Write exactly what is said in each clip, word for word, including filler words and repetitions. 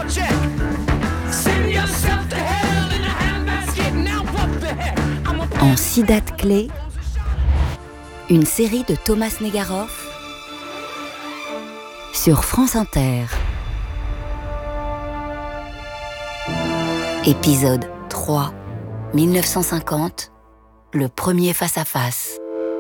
En six dates clés, une série de Thomas Negaroff sur France Inter. Épisode trois, mille neuf cent cinquante, le premier face-à-face.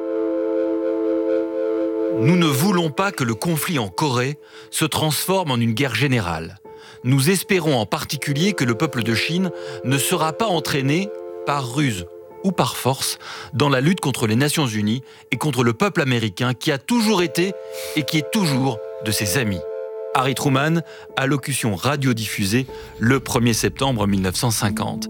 Nous ne voulons pas que le conflit en Corée se transforme en une guerre générale. Nous espérons en particulier que le peuple de Chine ne sera pas entraîné par ruse ou par force dans la lutte contre les Nations Unies et contre le peuple américain qui a toujours été et qui est toujours de ses amis. Harry Truman, allocution radiodiffusée le premier septembre mille neuf cent cinquante.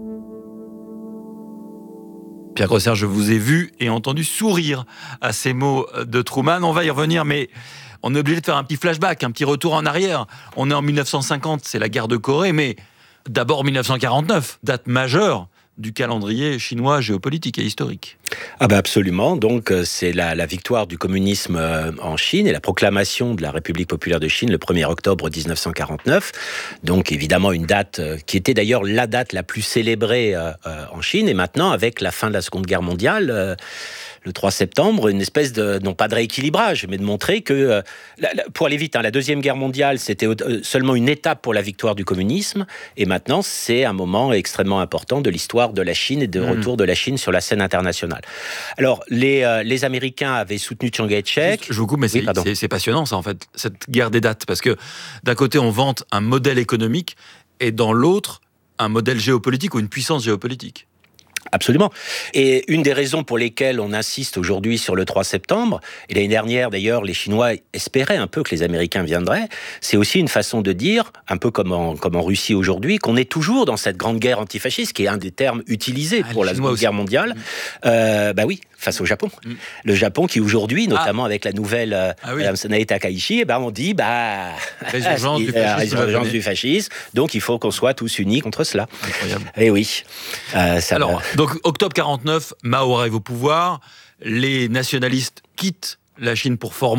Pierre Grosser, je vous ai vu et entendu sourire à ces mots de Truman. On va y revenir, mais on est obligé de faire un petit flashback, un petit retour en arrière. On est en mille neuf cent cinquante, c'est la guerre de Corée, mais d'abord mille neuf cent quarante-neuf, date majeure du calendrier chinois géopolitique et historique. Ah ben absolument, donc c'est la, la victoire du communisme en Chine et la proclamation de la République populaire de Chine le premier octobre dix-neuf cent quarante-neuf, donc évidemment une date qui était d'ailleurs la date la plus célébrée euh, en Chine, et maintenant avec la fin de la Seconde Guerre mondiale, euh, le trois septembre, une espèce de, non pas de rééquilibrage, mais de montrer que, euh, la, la, pour aller vite, hein, la Deuxième Guerre mondiale, c'était euh, seulement une étape pour la victoire du communisme, et maintenant c'est un moment extrêmement important de l'histoire de la Chine et de mmh. retour de la Chine sur la scène internationale. Alors, les, euh, les Américains avaient soutenu Chiang Kai-shek. Juste, je vous coupe, mais oui, c'est, c'est, c'est passionnant ça en fait, cette guerre des dates, parce que d'un côté on vante un modèle économique, et dans l'autre, un modèle géopolitique ou une puissance géopolitique. Absolument. Et une des raisons pour lesquelles on insiste aujourd'hui sur le trois septembre, et l'année dernière d'ailleurs les Chinois espéraient un peu que les Américains viendraient, c'est aussi une façon de dire, un peu comme en, comme en Russie aujourd'hui, qu'on est toujours dans cette grande guerre antifasciste, qui est un des termes utilisés ah, pour la Seconde Guerre mondiale. Mmh. Euh, bah oui, face au Japon. Mmh. Le Japon qui aujourd'hui, notamment ah. avec la nouvelle euh, ah, oui. Sanae Takaichi, eh ben on dit bah résurgence du fascisme, résurgence du fascisme, donc il faut qu'on soit tous unis contre cela. Incroyable. Et oui. Euh, ça Alors. Va... Donc, octobre quarante-neuf, Mao arrive au pouvoir, les nationalistes quittent la Chine pour former